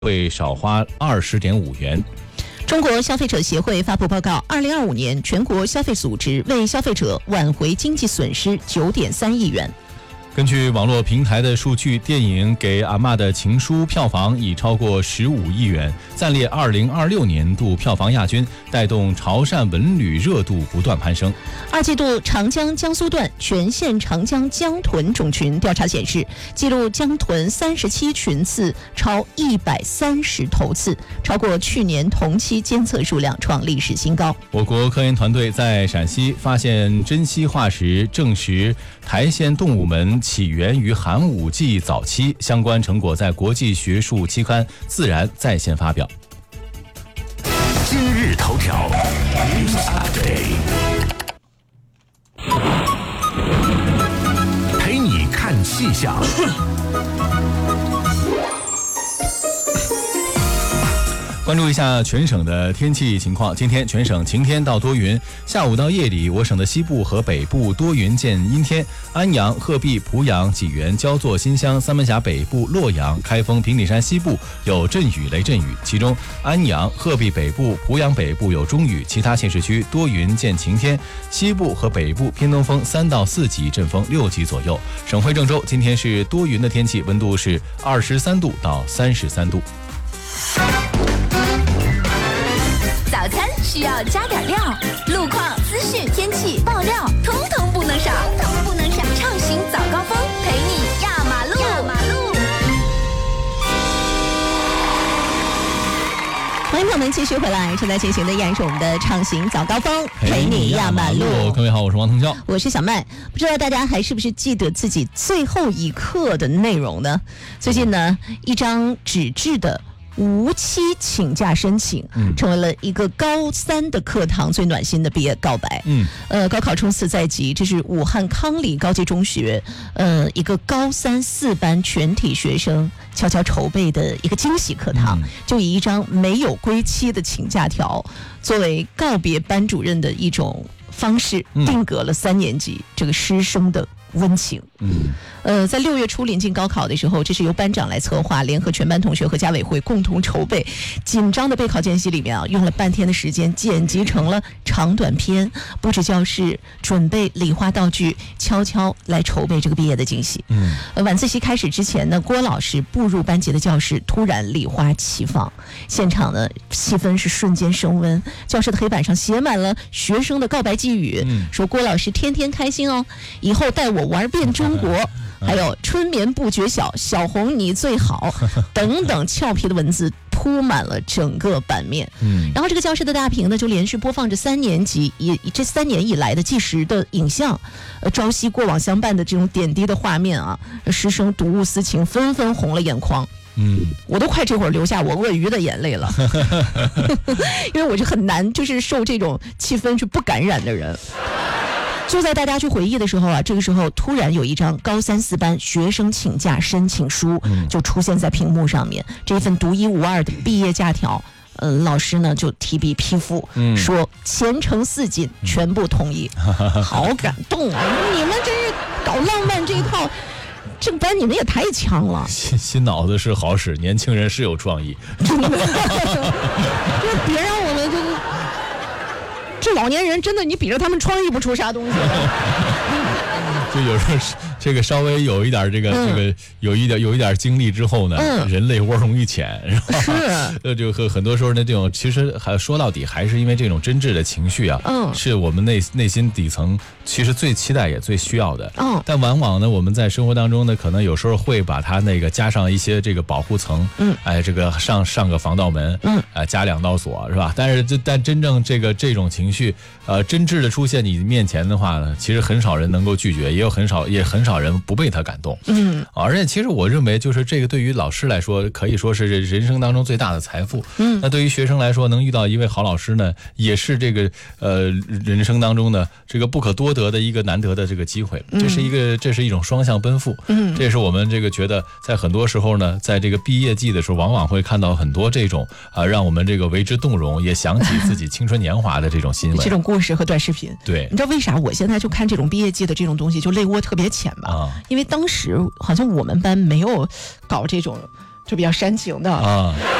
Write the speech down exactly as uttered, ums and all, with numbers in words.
会少花二十点五元。 中国消费者协会发布报告，二零二五年全国消费组织为消费者挽回经济损失九点三亿元。 根据网络平台的数据，电影《给阿嬷的情书》票房已超过十五亿元，暂列二零二六年度票房亚军，带动潮汕文旅热度不断攀升。 二季度长江江苏段全线长江江豚种群调查显示，记录江豚三十七群次超一百三十头次，超过去年同期监测数量，创历史新高。 我国科研团队在陕西发现珍稀化石，证实苔藓动物门起源于寒武纪早期，相关成果在国际学术期刊《自然》在线发表。 今日头条 News Update， 陪你看气象。 关注一下全省的天气情况。今天全省晴天到多云，下午到夜里，我省的西部和北部多云见阴天。安阳、鹤壁、濮阳、济源、焦作、新乡、三门峡北部、洛阳、开封、平顶山西部有阵雨、雷阵雨，其中安阳、鹤壁北部、濮阳北部有中雨，其他县市区多云见晴天。西部和北部偏东风三到四级，阵风六级左右。省会郑州今天是多云的天气，温度是二十三度到三十三度。 早餐需要加点料，路况、资讯、天气、爆料，通通不能少，通通不能少。畅行早高峰，陪你压马路。压马路。 欢迎朋友们继续回来，正在进行的依然是我们的畅行早高峰，陪你压马路。 各位好，我是王腾霄， 我是小麦。不知道大家还是不是记得自己最后一课的内容呢？最近呢，一张纸质的无期请假申请，成为了一个高三的课堂最暖心的毕业告白。嗯，呃，高考冲刺在即，这是武汉康理高级中学，呃，一个高三四班全体学生悄悄筹备的一个惊喜课堂，嗯、就以一张没有归期的请假条作为告别班主任的一种方式，定格了三年级这个师生的温情。嗯，呃，在六月初临近高考的时候，这是由班长来策划，联合全班同学和家委会共同筹备。紧张的备考间隙里面啊，用了半天的时间剪辑成了长短片，布置教室，准备礼花道具，悄悄来筹备这个毕业的惊喜。嗯，呃，晚自习开始之前呢，郭老师步入班级的教室，突然礼花齐放，现场呢气氛是瞬间升温。教室的黑板上写满了学生的告白寄语，嗯、说郭老师天天开心哦，以后带我玩遍中国，还有春眠不觉晓，小红你最好等等俏皮的文字铺满了整个版面。嗯，然后这个教室的大屏呢，就连续播放着三年级以这三年以来的计时的影像，呃，朝夕过往相伴的这种点滴的画面啊，师生睹物思情，纷纷红了眼眶。嗯，我都快这会儿流下我鳄鱼的眼泪了，因为我是很难就是受这种气氛去不感染的人。就在大家去回忆的时候啊，这个时候突然有一张高三四班学生请假申请书就出现在屏幕上面，嗯、这份独一无二的毕业假条，嗯、呃，老师呢就提笔批复，嗯、说前程似锦，全部同意，嗯、好感动啊！你们真是搞浪漫这一套，这个班你们也太强了。 新新脑子是好使，年轻人是有创意。 就别让我们这个。这老年人真的，你比着他们创意不出啥东西。 就有时候这个稍微有一点这个、嗯、这个有一点有一点经历之后呢，嗯、人类窝容易浅，是呃，就和很多时候呢，这种其实还说到底还是因为这种真挚的情绪啊，嗯，是我们内内心底层其实最期待也最需要的。嗯，但往往呢，我们在生活当中呢，可能有时候会把它那个加上一些这个保护层，嗯，哎，这个上上个防盗门，嗯，哎、呃，加两道锁是吧？但是这但真正这个这种情绪，呃，真挚的出现你面前的话呢，其实很少人能够拒绝。也有很少也很少人不被他感动，嗯，而且其实我认为就是这个对于老师来说可以说是人生当中最大的财富，嗯，那对于学生来说能遇到一位好老师呢，也是这个呃人生当中的这个不可多得的一个难得的这个机会，这是一个这是一种双向奔赴，嗯，这也是我们这个觉得在很多时候呢，在这个毕业季的时候，往往会看到很多这种啊、呃、让我们这个为之动容，也想起自己青春年华的这种新闻， 这种故事和短视频。 对， 你知道为啥我现在就看这种毕业季的这种东西就泪窝特别浅吧？啊，因为当时好像我们班没有搞这种就比较煽情的啊。